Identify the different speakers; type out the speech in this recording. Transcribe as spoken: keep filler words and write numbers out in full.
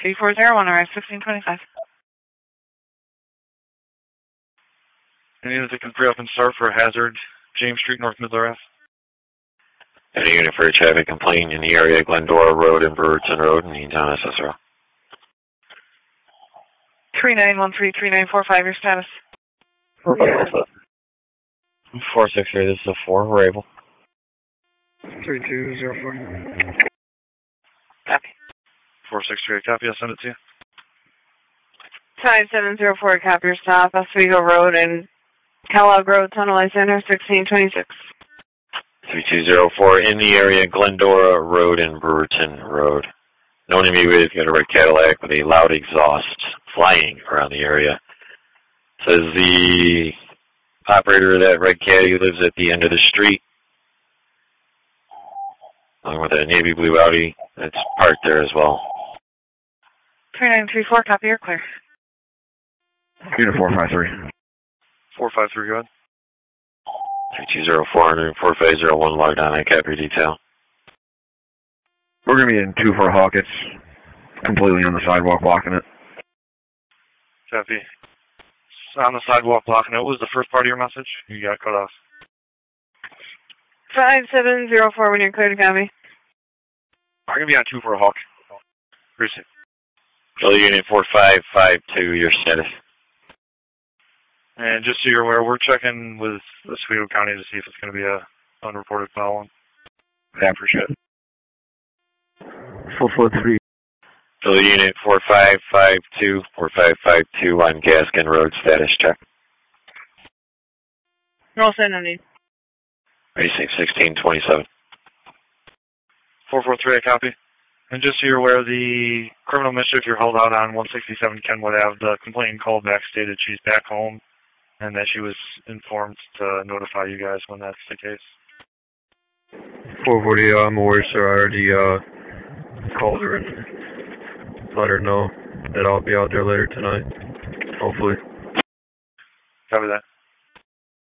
Speaker 1: three four zero one, arrive sixteen twenty-five.
Speaker 2: Any unit that can free up and start for a hazard, James Street, North Midler Ave.
Speaker 3: Any unit for a traffic complaint in the area, Glendora Road and Brewerton Road, and Eatontown S S R O.
Speaker 1: three nine one three three nine four five, your status.
Speaker 3: four six three, this is a four, we're able.
Speaker 4: three two zero four.
Speaker 1: Copy.
Speaker 2: four six three, copy, I'll send it to you.
Speaker 1: five seven zero four, copy your stop, Oswego Road and Kellogg Road, Tunnel I Center, sixteen twenty-six.
Speaker 3: three two zero four, in the area, Glendora Road and Brewerton Road. Known immediately got a red Cadillac with a loud exhaust flying around the area. Says the operator of that red Caddy lives at the end of the street, along with a navy blue Audi that's parked there as well.
Speaker 1: three nine three four, copy, you're clear.
Speaker 4: Unit four five three.
Speaker 2: four five three, go ahead.
Speaker 3: three two zero four hundred, four five zero one, logged on, I cap your detail.
Speaker 4: We're going to be in two for Hawk. It's completely on the sidewalk blocking it.
Speaker 2: Copy. It's on the sidewalk blocking it. What was the first part of your message? You got cut off.
Speaker 1: five seven zero four, when you're clear to copy.
Speaker 2: I'm going to be on two for a Hawk. Appreciate it.
Speaker 3: Philly Unit four five five two, your status.
Speaker 2: And just so you're aware, we're checking with Oswego County to see if it's going to be a unreported foul. I appreciate it.
Speaker 4: four four three.
Speaker 3: Philly Unit four five five two, four five five two on Gaskin Road, status check.
Speaker 1: Roll set, no need.
Speaker 3: Racing sixteen twenty-seven.
Speaker 2: four four three, I copy. And just so you're aware, the criminal mischief you're held out on one sixty-seven Kenwood Ave, the complainant called back stated she's back home and that she was informed to notify you guys when that's the case.
Speaker 4: four forty, uh, I'm aware, sir. I already uh, called her and let her know that I'll be out there later tonight, hopefully.
Speaker 2: Copy that.